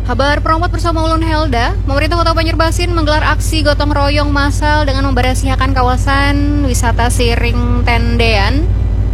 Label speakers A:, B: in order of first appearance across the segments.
A: Kabar Promote bersama Ulun Helda, pemerintah Kota Banjarmasin menggelar aksi gotong royong massal dengan membersihakan kawasan wisata Siring Tendean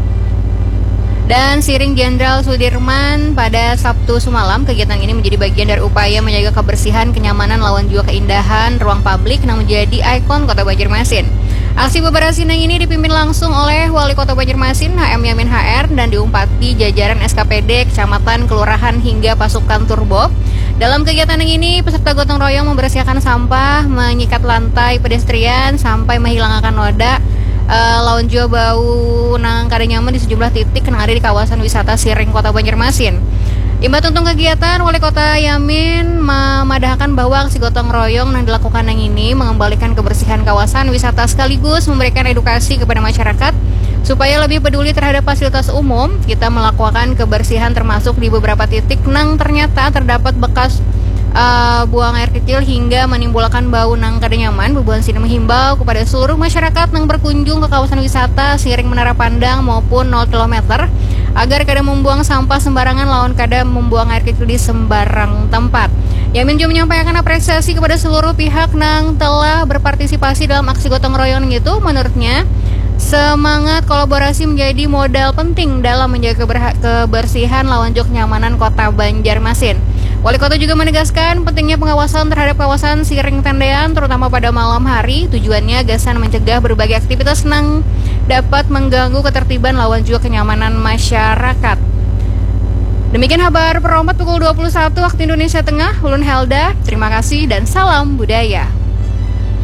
A: dan Siring Jenderal Sudirman pada Sabtu semalam. Kegiatan ini menjadi bagian dari upaya menjaga kebersihan, kenyamanan, lawan juga keindahan ruang publik yang menjadi ikon Kota Banjarmasin. Aksi pembersihan ini dipimpin langsung oleh Wali Kota Banjarmasin, HM Yamin HR, dan diumpati jajaran SKPD, Kecamatan, Kelurahan, hingga pasukan Turbo. Dalam kegiatan ini, peserta gotong royong membersihkan sampah, menyikat lantai pedestrian, sampai menghilangkan noda, lawan juga bau nang kada nyaman di sejumlah titik yang ada di kawasan wisata Siring Kota Banjarmasin. Imbas untung kegiatan, Wali Kota Yamin memadahkan bahwa aksi gotong royong yang dilakukan yang ini mengembalikan kebersihan kawasan wisata sekaligus memberikan edukasi kepada masyarakat supaya lebih peduli terhadap fasilitas umum. Kita melakukan kebersihan termasuk di beberapa titik nang ternyata terdapat bekas buang air kecil hingga menimbulkan bau nang kada nyaman. Bubuhan sini menghimbau kepada seluruh masyarakat yang berkunjung ke kawasan wisata Siring Menara Pandang maupun 0 km agar kada membuang sampah sembarangan, lawan kada membuang air kecil di sembarang tempat. Yamin juga menyampaikan apresiasi kepada seluruh pihak yang telah berpartisipasi dalam aksi gotong royong itu. Menurutnya, semangat kolaborasi menjadi modal penting dalam menjaga kebersihan lawan juga kenyamanan Kota Banjarmasin. Wali Kota juga menegaskan pentingnya pengawasan terhadap kawasan Siring Tendean, terutama pada malam hari. Tujuannya gasan mencegah berbagai aktivitas yang dapat mengganggu ketertiban lawan juga kenyamanan masyarakat. Demikian kabar Promote pukul 21 waktu Indonesia Tengah. Ulun Helda, terima kasih dan salam budaya.